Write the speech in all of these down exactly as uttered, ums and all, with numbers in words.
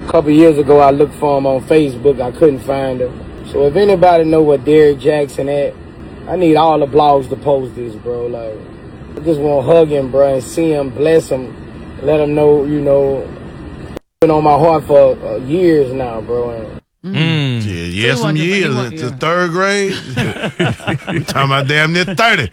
A couple years ago, I looked for him on Facebook. I couldn't find him. So if anybody know where Derrick Jackson at, I need all the blogs to post this, bro. Like, I just want to hug him, bro, and see him, bless him, let him know, you know, been on my heart for uh, years now, bro. And, Mm. Yeah, yeah, so some years want, yeah. to third grade. Talking about damn near thirty.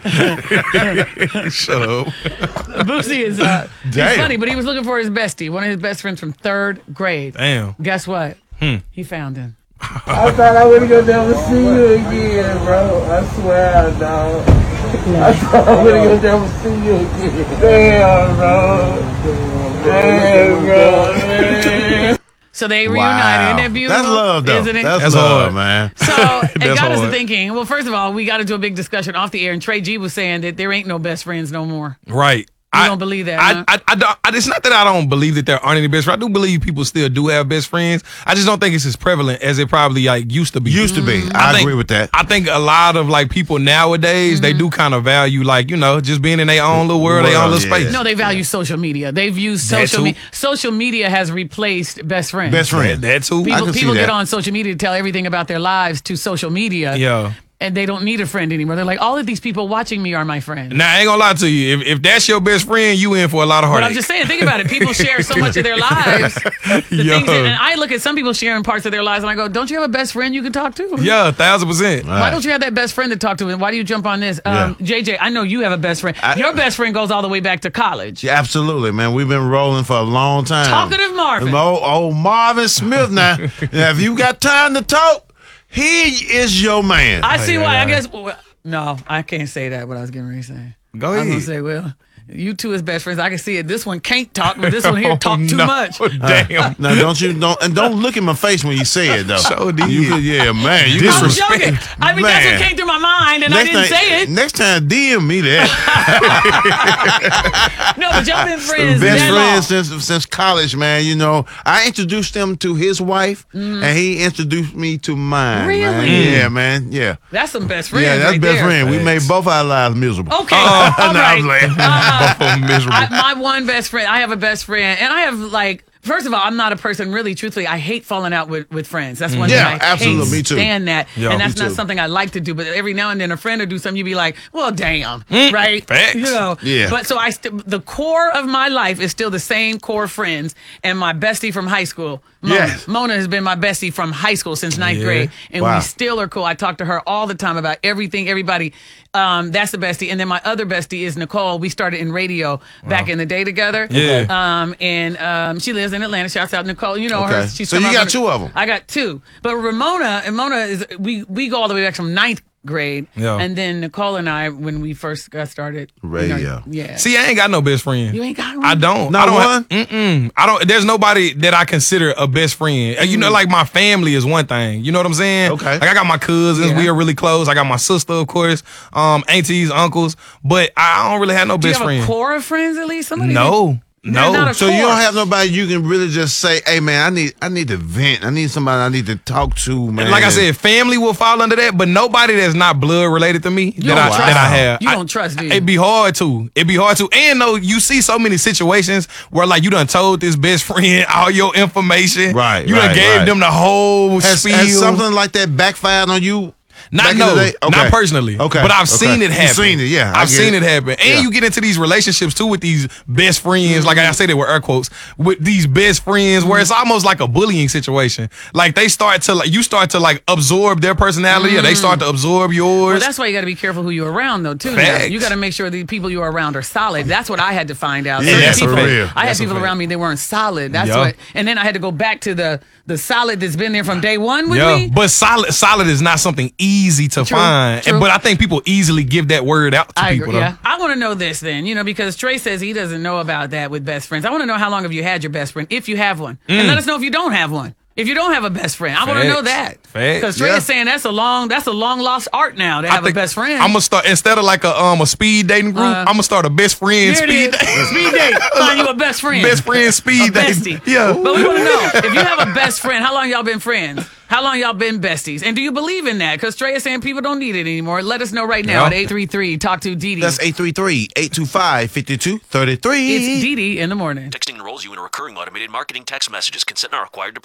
Shut up. Boosie is uh, he's funny, but he was looking for his bestie, one of his best friends from third grade. Damn. Guess what? Hmm. He found him. I thought I would have never see you again, bro. I swear, dog. I thought I would have never see you again. Damn, bro. Damn, bro. Man. So they reunited. Wow. Isn't that beautiful? That's love, though. Isn't it? That's, That's love, hard. man. So it got hard. us to thinking. Well, first of all, we got into a big discussion off the air, and Trey G was saying that there ain't no best friends no more. Right. You I don't believe that, I, huh? I, I, don't, I, it's not that I don't believe that there aren't any best friends. I do believe people still do have best friends. I just don't think it's as prevalent as it probably like used to be. Used to be. Mm-hmm. I, I think, agree with that. I think a lot of like people nowadays, mm-hmm. they do kind of value like, you know, just being in their own little world, their own little yeah. space. No, they value social media. They've used social media. Social media has replaced best friends. Best friend. That, that too. I People, can see people get that. on social media to tell everything about their lives to social media. Yeah. And they don't need a friend anymore. They're like, all of these people watching me are my friends. Now, I ain't gonna lie to you. If, if that's your best friend, you in for a lot of But heartache. I'm just saying, think about it. People share so much of their lives. The Yo. things that, and I look at some people sharing parts of their lives, and I go, don't you have a best friend you can talk to? Yeah, a thousand percent. Why don't you have that best friend to talk to? And why do you jump on this? Um, Yeah. J J, I know you have a best friend. I- Your best friend goes all the way back to college. Yeah, absolutely, man. We've been rolling for a long time. Talkative Marvin. Old, old Marvin Smith now. Now, if you got time to talk, he is your man. I see yeah, why. yeah. I guess. Well, no, I can't say that. What I was getting ready to say. Go I was ahead. gonna say, well, you two as best friends. I can see it. This one can't talk, but this one here talk too No. much. Damn. Now, don't you don't and don't look in my face when you say it though. So did. You could, yeah, man. You I'm Disrespect. joking. I mean, that's Man. what came through my mind, and next I didn't time, say it. Next time, D M me that. No, but y'all been friends. Best that friends long. since since college, man. You know, I introduced him to his wife, and he introduced me to mine. Really? Man. Mm. Yeah, man. Yeah. That's some best friends. Yeah, that's right best there. friend. We made both our lives miserable. Okay, Uh, all no, right. I'm playing. Uh, Miserable. I, my one best friend. I have a best friend, and I have like. First of all, I'm not a person, really, truthfully, I hate falling out with, with friends. That's one Yeah, thing I absolutely. hate Me too. stand that. Yeah, and that's me not too. something I like to do. But every now and then a friend will do something, you'd be like, well, damn, right? Facts. You know? Yeah. But so I st- the core of my life is still the same core friends. And my bestie from high school, Mona, Yes. Mona has been my bestie from high school since ninth Yeah. grade. And Wow. we still are cool. I talk to her all the time about everything, everybody. Um, that's the bestie. And then my other bestie is Nicole. We started in radio back in the day together. Yeah. Um, and um, she lives in Atlanta. Shouts out Nicole. You know her. Okay. She's So come you out got with- two of 'em. I got two. But Ramona and Mona is we we go all the way back from ninth grade. Yeah. And then Nicole and I, when we first got started, you know, Radio. yeah. See, I ain't got no best friend. You ain't got one? I don't. Not I don't one? Have, mm-mm. I don't. There's nobody that I consider a best friend. Uh, You know, like my family is one thing. You know what I'm saying? Okay. Like I got my cousins. Yeah. We are really close. I got my sister, of course. Um, aunties, uncles. But I don't really have no Do you best have friend. a core of friends at least? Somebody No. Not No. a So you core. don't have nobody you can really just say, "Hey, man, I need, I need to vent. I need somebody I need to talk to, man." Like I said, family will fall under that, but nobody that's not blood related to me that don't I, trust that I them. have. You I- don't trust, do you? It'd be hard to. It'd be hard to. And though you see so many situations where like you done told this best friend all your information. Right, You done right, gave right. them the whole has, spiel. has something like that backfired on you? Not back in no, the day? Okay. not personally. Okay, but I've okay. seen it happen. You've seen it, yeah, I I've get seen it. it happen. And Yeah. you get into these relationships too with these best friends. Like I said, they were air quotes with these best friends, where it's almost like a bullying situation. Like they start to like you start to like absorb their personality, or they start to absorb yours. Well, that's why you got to be careful who you're around, though, too. Facts. You got to make sure the people you're around are solid. That's what I had to find out. Yeah, Certain that's people, for real. I had That's a people fact. around me that weren't solid. That's Yeah. what. And then I had to go back to the the solid that's been there from day one with Yeah, me. but solid solid is not something easy to True, find. true. And, but I think people easily give that word out to I people. agree. though. Yeah. I want to know this then, you know, because Trey says he doesn't know about that with best friends. I want to know how long have you had your best friend, if you have one, and let us know if you don't have one. If you don't have a best friend, I want to know Facts. that. Facts. Because Trey Yeah. is saying that's a long, that's a long lost art now to have a best friend. I'm gonna start instead of like a um a speed dating group. Uh, I'm gonna start a best friend Here it speed is. dating. Speed date. Find you a best friend. Best friend speed a dating. bestie. Yeah. But we want to know if you have a best friend, how long y'all been friends? How long y'all been besties? And do you believe in that? Because Trey is saying people don't need it anymore. Let us know right now Yeah. at eight three three talk to Dee Dee. That's eight three three, eight two five, five two three three. It's Dee Dee in the morning. Texting enrolls you in a recurring automated marketing text messages. Consent not required to